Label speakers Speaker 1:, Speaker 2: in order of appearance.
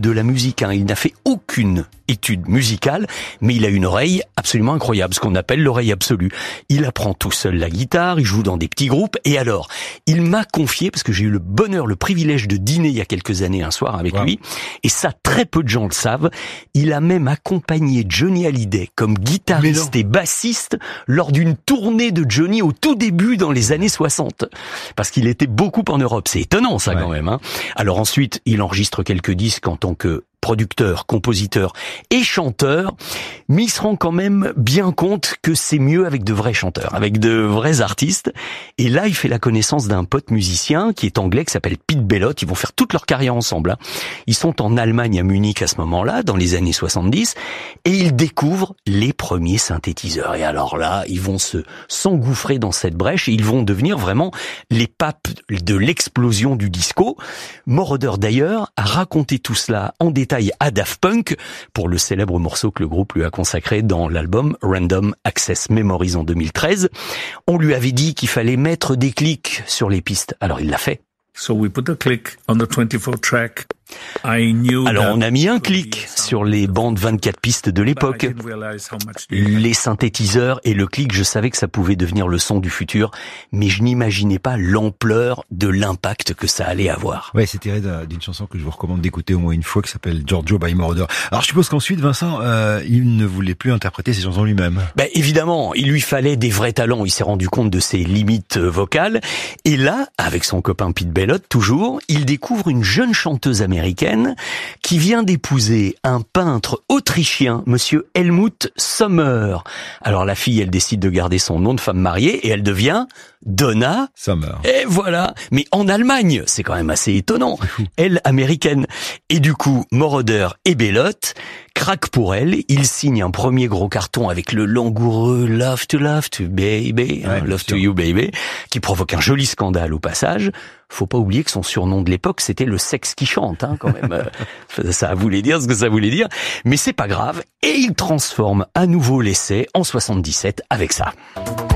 Speaker 1: de la musique, hein. Il n'a fait aucune étude musicale, mais il a une oreille absolument incroyable, ce qu'on appelle l'oreille absolue. Il apprend tout seul la guitare, il joue dans des petits groupes, et alors, il m'a confié, parce que j'ai eu le bonheur, le privilège de dîner il y a quelques années un soir avec lui, et ça très peu de gens le savent, il a même accompagné Johnny Hallyday comme guitariste et bassiste lors d'une tournée de Johnny au tout début dans les années 60, parce qu'il était beaucoup en Europe. C'est étonnant ça quand même, hein. Alors ensuite, il enregistre quelques disques en tant que producteur, compositeur et chanteur, mais il se rend quand même bien compte que c'est mieux avec de vrais chanteurs, avec de vrais artistes. Et là, il fait la connaissance d'un pote musicien qui est anglais, qui s'appelle Pete Bellotte. Ils vont faire toute leur carrière ensemble, hein. Ils sont en Allemagne, à Munich à ce moment-là, dans les années 70, et ils découvrent les premiers synthétiseurs. Et alors là, ils vont s'engouffrer dans cette brèche et ils vont devenir vraiment les papes de l'explosion du disco. Moroder, d'ailleurs, a raconté tout cela en détail à Daft Punk pour le célèbre morceau que le groupe lui a consacré dans l'album Random Access Memories en 2013. On lui avait dit qu'il fallait mettre des clics sur les pistes. Alors il l'a fait.
Speaker 2: So we put a click on the 24 track.
Speaker 1: Alors on a mis un clic sur les bandes 24 pistes de l'époque. Les synthétiseurs et le clic, je savais que ça pouvait devenir le son du futur, mais je n'imaginais pas l'ampleur de l'impact que ça allait avoir.
Speaker 3: Ouais, c'est tiré d'une chanson que je vous recommande d'écouter au moins une fois, qui s'appelle Giorgio by Moroder. Alors je suppose qu'ensuite, Vincent, il ne voulait plus interpréter ses chansons lui-même.
Speaker 1: Ben évidemment, il lui fallait des vrais talents. Il s'est rendu compte de ses limites vocales. Et là, avec son copain Pete Bellotte, toujours, il découvre une jeune chanteuse américaine qui vient d'épouser un peintre autrichien, monsieur Helmut Sommer. Alors la fille, elle décide de garder son nom de femme mariée et elle devient Donna
Speaker 3: Summer.
Speaker 1: Et voilà. Mais en Allemagne, c'est quand même assez étonnant. Elle, américaine. Et du coup, Moroder et Bellotte craquent pour elle. Ils signent un premier gros carton avec le langoureux Love to Baby, Love to You Baby, qui provoque un joli scandale au passage. Faut pas oublier que son surnom de l'époque, c'était le sexe qui chante, hein, quand même. Ça voulait dire ce que ça voulait dire. Mais c'est pas grave. Et il transforme à nouveau l'essai en 77 avec ça.